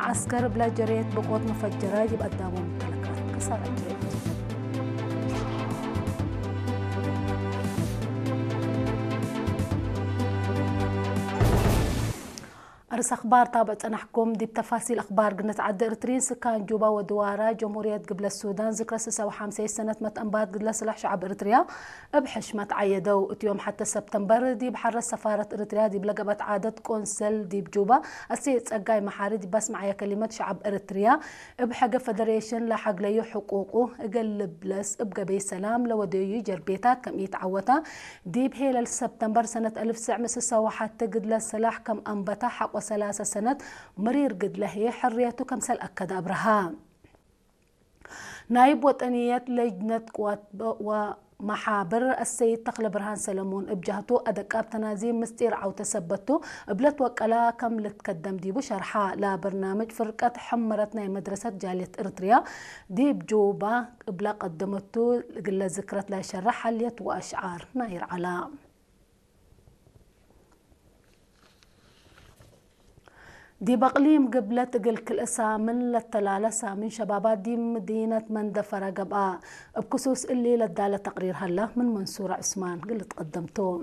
عسكر بلا جريت بقوة مفجرات يبقى قدامهم ممتلكات كسر الجريت. أرس أخبار طابت نحكم دي بتفاصيل أخبار قلنا عد إرترين سكان جوبا ودوارا جمهورية قبل السودان ذكرى 56 سنة متأنبات قبل سلاح شعب إرتريا بحشمة عيدوا يوم حتى سبتمبر دي بحرس سفارة إرتريا دي بلقبت عادة كونسل دي بجوبا السيد سقاي محاري دي بس معايا كلمة شعب إرتريا بحق فدريشن لحق ليو حقوقه قلب بلس ابقى بي سلام لوديو جربيتات كم يتعوتا دي بهيل سبتمبر سنة 1961 قد السلاح كم أنبتا حق وثلاث سنوات مرير قد له حريته كمثل أكد أبرهام نائب وطنية لجنة قوات ومحابر السيد تقل برهان سلمون بجهته أدقاب تنازيم مستير أو تثبته بلت وكلا كم لتقدم دي بشرحة لا برنامج فرقة حمرتنا مدرسة جالية إرتريا دي بجوبة بلا قدمته قل ذكرت لا شرح حليت وأشعار ناير علام دي بقليم قبلة تقل كل سامن للتلالة سامن شبابات دي مدينة مندفرة قبقى بكسوس اللي لدالة تقرير هلا من منصور عثمان قلت قدمتون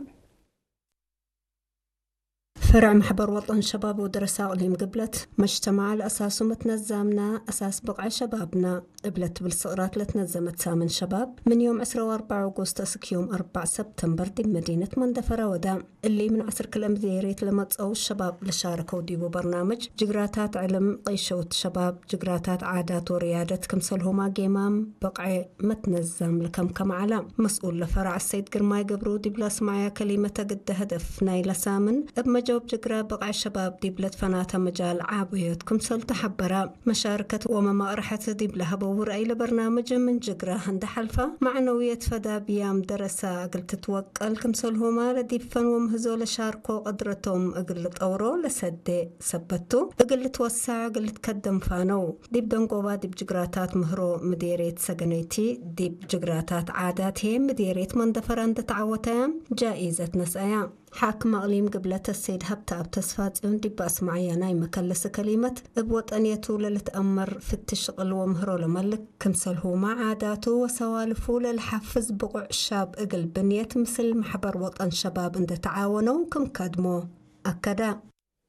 فرع محبر وطن شباب ودرساء اقليم قبلت مجتمع الاساس ومتنظمنا اساس بقع شبابنا قبلت بالصقرات لتنظمت سامن شباب من يوم 4 أغسطس يوم 4 سبتمبر دي مدينة مندفرة ودا اللي من عصر كل امديريت لما تصو الشباب لشاركوا ديبو برنامج جقراتات علم قيشوت شباب جقراتات عادات وريادة كمسلهما قيمام بقع متنظم لكم كم علام مسؤول لفرع السيد قرماي قبرو دي بلا سمعيا كلمة قد هدف نايلة سامن بمجاوب جقرا بقع شباب دي بلد فناتا مجال عابيت كمسل تحبرا مشاركة ومما أرحت دي بلا هبور أي لبرنامج من جقرا هند حلفة معنوية فدا بيام درسا قلت توقع كمسلهما لدي بفن ومهزو لشاركو قدرتهم قلت أورو لسدي سبتو قلت وسع قلت كدم فانو دي بدن قوبا دي بجقراتات مهرو مديريت سقنيتي دي بجقراتات عاداتهم مديريت مندفران تعوتهم جائزة نسأيام حاكم أقليم قبلة السيد هبتا بتسفات دي باس معينة مكلس كلمة بوطنيته للتأمر في التشغل ومهرو لملك كمسل هو مع عاداته وسوالفه للحفز بقع الشاب اقل بنية مثل محبر وطن شباب عند تعاونوا كم كدمو أكدا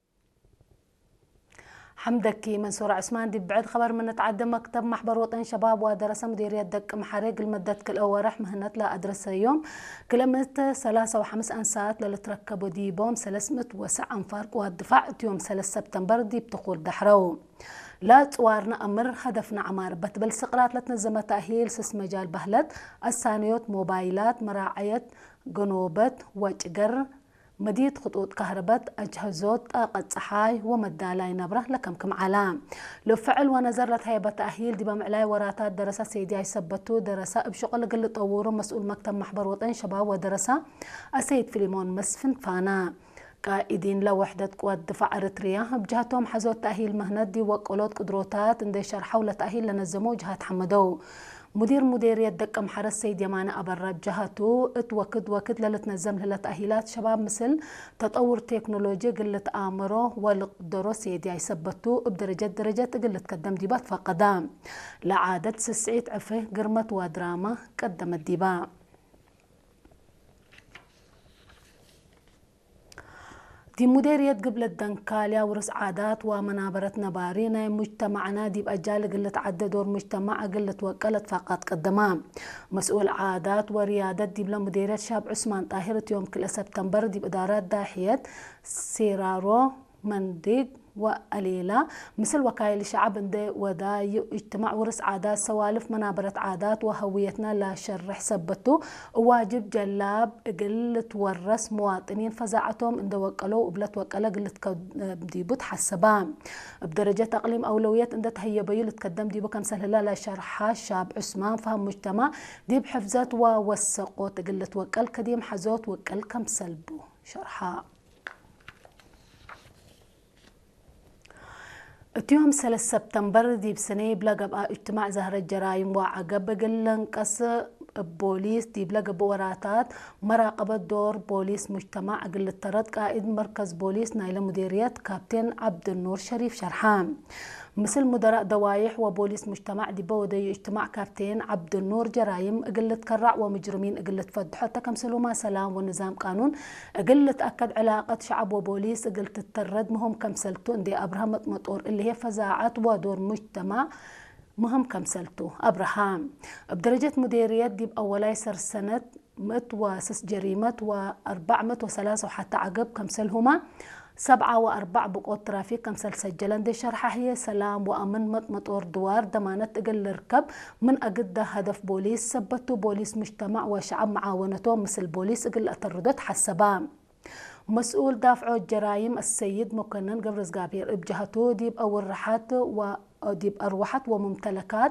حمدك منصور عثمان دي بعد خبر من تعدى مكتب محبر وطن شباب ودرس مديرية دق محرق المدة كل أورح مهنت لا أدرس اليوم كلمة 3 و5 أنسات للتركبوا دي بوم 309 أنفار والدفاع يوم 3 سبتمبر دي بتقول دحرو لا توارنا أمر هدفنا عمار بتبل سقرات لتنظم تأهيل سس مجال بهلت الثانيوت موبايلات مراعية جنوبت وجقر مديد خطوط كهرباء أجهزات طاقة صحاي ومدالاي نبره لكم كم علام لو فعل ونزرت هيبة تأهيل دي بمعلاي وراتات دراسة سيدي يثبتوا دراسة بشغل قل طوروا مسؤول مكتب محبر وطن شباب ودراسة السيد فيليمون مسفن فانا قائدين لوحدة قوات دفاع أريتريا بجهتهم حزوا تأهيل مهند دي وقولات قدروتات اندي شرحوا لتأهيل لنزموا جهات حمدو مديرية دق محرس سيد يمان أبرر جهته وكد لتنظم لتأهيلات شباب مثل تطور تكنولوجيا قلت آمره والقدرو سيد يثبتوا بدرجة قلت قدم ديبات فقدام لعادة سسعيد عفه قرمت ودراما قدمت ديبا دي مديرية قبل الدنكاليا ورس عادات ومنابرة نبارينا مجتمعنا دي بأجال قلت عدد دور مجتمع قلت وقلت فقط قدما مسؤول عادات وريادة دي بلا مديرية شاب عثمان طاهرة يوم كل سبتمبر دي بإدارات داحية سيرارو منديق وقليلة مثل وكايل شعب اندي ودا اجتماع ورس عادات سوالف منابرة عادات وهويتنا لا شرح سبتو واجب جلاب قلة ورس مواطنين فزاعتهم اندي وقلوا وبلت وقلا قلت ديبو تحسبان بدرجة تقليم أولويات اندي تهيبيو لتقدم ديبو كم سهلا لا شرحها شاب عثمان فهم مجتمع ديب حفزات ووسقوت قلت وقل كديم حزوت وقل كم سلبو شرحها يوم 3 سبتمبر دي بسنة بلقب اجتماع زهر الجرايم وعقب قلن قص بوليس دي بلقب وراتات مراقبة دور بوليس مجتمع قل الترد قائد مركز بوليس نايل مديرية كابتن عبد النور شريف شرحان مثل مدراء دوايح وبوليس مجتمع دي بودي اجتماع كابتن عبد النور جرايم قلة كرع ومجرمين قلة فد حتى كمسلوا ما سلام والنظام قانون قلة أكد علاقة شعب وبوليس قلة الترد مهم كمسلتون دي أبراهام مطور اللي هي فزاعات ودور مجتمع مهم كمسلتو أبراهام بدرجة مديرية دي بأولاي سر سنة متواسس جريمة و403 وحتى عقب كمسلهما 7 و4 بقوت ترافيك كمسل سجلن دي شرحة هي سلام وأمن مطور دوار دمانت اقل الركب من أقد هدف بوليس سبتو بوليس مجتمع وشعب معاونته مثل بوليس اقل أتردد حسبام مسؤول دافع الجرائم السيد مكنن قبرز قابير بجهته ديب أول رحات وديب أروحت وممتلكات